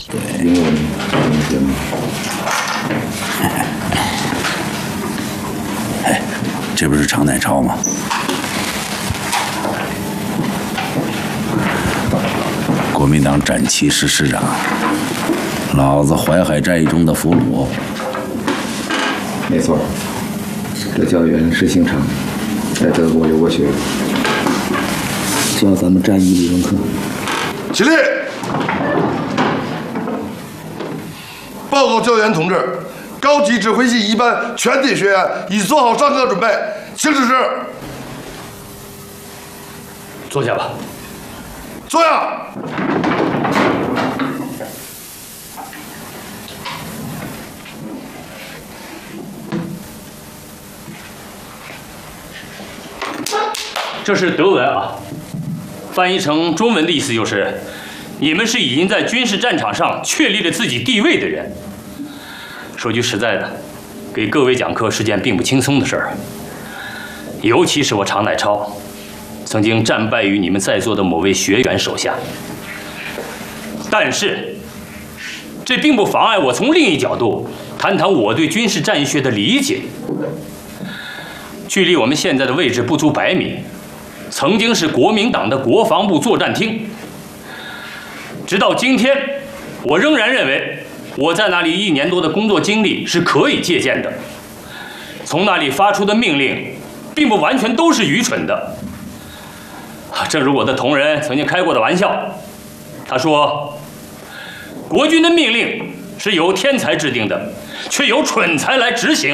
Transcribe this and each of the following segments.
对，英文节目。哎，这不是常乃超吗？国民党展旗师师长，老子淮海战役中的俘虏。 没错，这教员是姓常，在德国留过学，教咱们战役理论课。 起立！报告教员同志，高级指挥系一班全体学员已做好上课准备，请指示。 坐下吧。 坐下。 这是德文啊，翻译成中文的意思就是，你们是已经在军事战场上确立了自己地位的人。说句实在的，给各位讲课是件并不轻松的事儿，尤其是我常乃超，曾经战败于你们在座的某位学员手下。但是，这并不妨碍我从另一角度谈谈我对军事战役学的理解。距离我们现在的位置不足100米。曾经是国民党的国防部作战厅，直到今天，我仍然认为我在那里1年多的工作经历是可以借鉴的。从那里发出的命令，并不完全都是愚蠢的。正如我的同仁曾经开过的玩笑，他说：“国军的命令是由天才制定的，却由蠢才来执行。”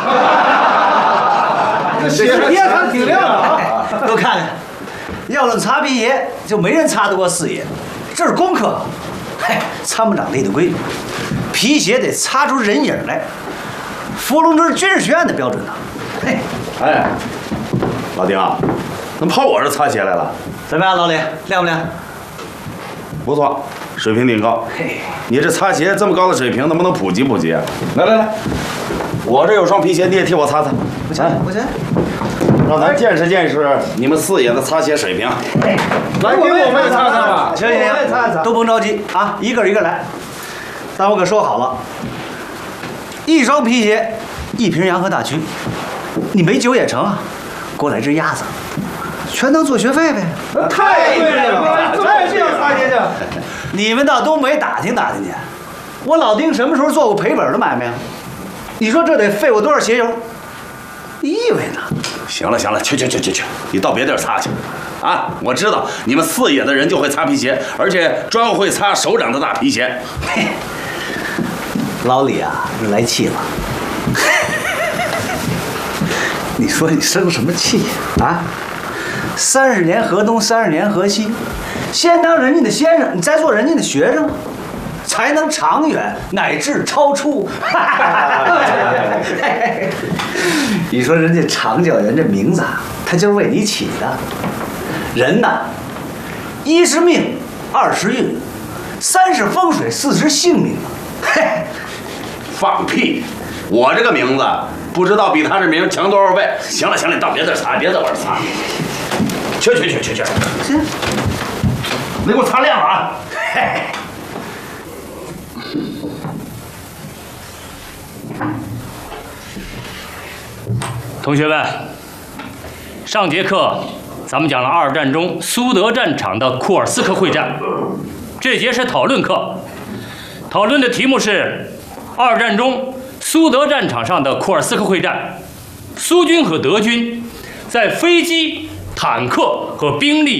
这血看挺亮啊！都看看，要论擦皮鞋，就没人擦得过四爷。这是功课，嗨，参谋长立的规矩，皮鞋得擦出人影来，伏龙芝军事学院的标准呢。嘿， 哎，老丁啊，怎么跑我这擦鞋来了？ 怎么样，老李，亮不亮？ 不错，水平挺高。嘿，你这擦鞋这么高的水平，能不能普及普及啊？来，我这有双皮鞋，你也替我擦擦。 不行， 让咱见识见识你们四爷的擦鞋水平。 来，给我们也擦擦吧。行，都甭着急啊，一个一个来。但我可说好了，一双皮鞋，1瓶洋河大曲，你没酒也成啊。给我来只鸭子，全当做学费呗。 太对了，太需要擦鞋去。 你们到东北打听打听去，我老丁什么时候做过赔本的买卖啊？你说这得费我多少鞋油？你以为呢？ 行了，去，你到别地儿擦去。啊，我知道你们四野的人就会擦皮鞋，而且专会擦首长的大皮鞋。 老李啊，你来气了。你说你生什么气啊？30年河东，30年河西，先当人家的先生，你再做人家的学生，才能长远乃至超出。你说人家常教员这名字啊，他就是为你起的。人呐，1是命，2是运，3是风水，4是性命。 放屁！我这个名字不知道比他这名强多少倍。行了，你到别地儿擦，别在我这擦。去。 行， 你给我擦亮了啊！ 同学们，上节课咱们讲了2战中苏德战场的库尔斯克会战，这节是讨论课，讨论的题目是2战中苏德战场上的库尔斯克会战，苏军和德军在飞机、坦克和兵力